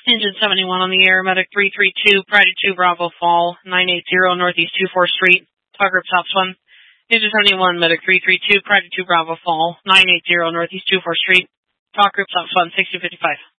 Engine 71 on the air, Medic 332, Pride 2 Bravo Fall, 980 Northeast 24th Street, Talk Group Top 1. Engine 71, Medic 332, Pride 2 Bravo Fall, 980 Northeast 24th Street, Talk Group Top 1, 6055.